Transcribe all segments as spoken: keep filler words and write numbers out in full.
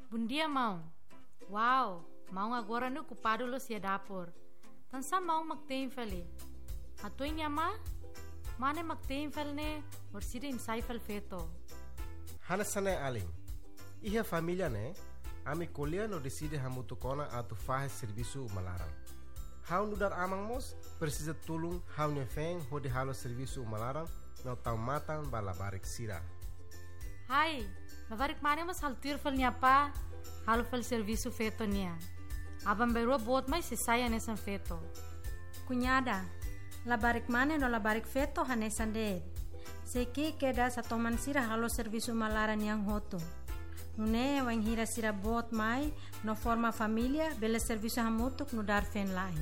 Bom dia, mão. Uau, mão agora no ocupado lo sia dapur. Tansa mão magtein fali. Atoy niya ma? Mane magtein fal ne orsida insai fal feto. Hanasane aling. Iha família ne, ami kolia no decide hamutu kona atu fahe serviço malaran. Hau no dar amang mos precisa tulung hau ne feng hodi halo serviço malaran no tau matan balabarik sira. Hai, labarik mane mas haltir fal niya pa, halo fal serviço feto niya. Abang beru bot mai se saya nesan feto. Cunhada, labarik mane no labarik feto hanesan de. Seki queda sa toman sira halo serviço malaran yang hoto. Nune wang hira sira bot mai no forma família bela serviço hamutuk no dar fen lain.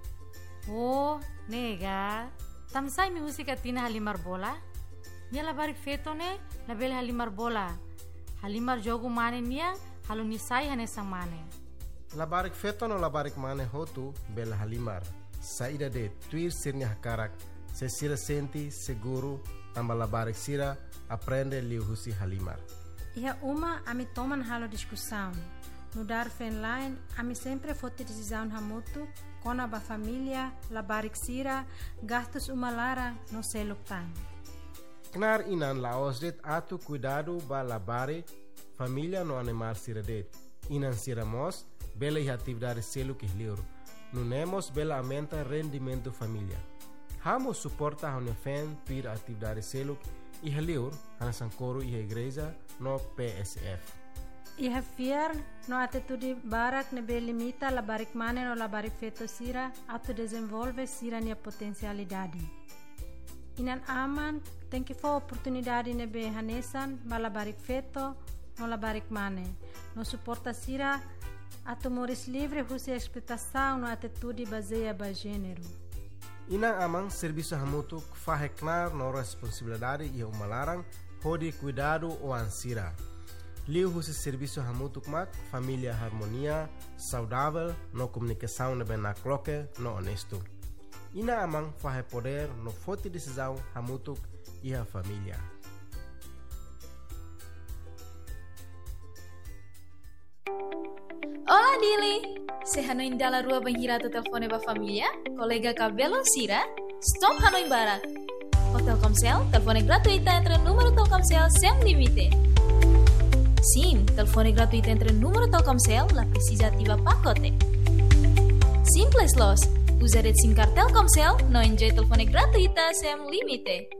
Oh, nega. Tamsai mi musika tina halimar bola? Nia labarik feto ne la bela halimar bola. Halimar jogo mane nia halo nisai hanesan mane. Labarik feto no labarik mane hotu bela halimar. Saída de tuir sirnya hakarak. Se sira senti seguro tamba labarik sira aprende liu husi halimar. Iha uma ami toman halo discussão. No dar fen line, ami sempre fote decisão hamutu kona ba família, labarik sira, gastos uma lara no seluktan. Knar inan laos det atu cuidado ba labare família no animal sira det. Inan sira mos bela iha atividade seluk ihliur. Nunemos bela aumenta rendimento família. Hamo suporta hone fen pir atividade seluk ihliur hanasan coro iha igreja no P S F. Iha fier no atitude barak ne be limita labarik mane no labarik feto sira auto desenvolve sira nia potencialidade. Inan aman tem que for oportunidade ne be hanesan ba labarik feto no labarik mane. No suporta sira ato moris livre husi explotação no atitude baseia ba gênero. Ina amang serviço hamutuk faheknar no responsabilidade e umalarang hodi cuidado o ansira. Liu husi serviço hamutuk mak família harmonia, saudável, no comunicação ne ben nakloke, no honesto. Ina amang fahe poder no forte decisão hamutuk e a família. Olá, Dili! Se Hanoi dalla rua banhira tu telefone ba família, colega cabelo Sira, stop Hanoi Barak. O Telkomsel, telefone gratuita entre número Telkomsel sem limite. Sim, telefone gratuita entre número Telkomsel, la precisa ativa pacote. Simples los, usa red SIM card Telkomsel, no enjoy telefone gratuita sem limite.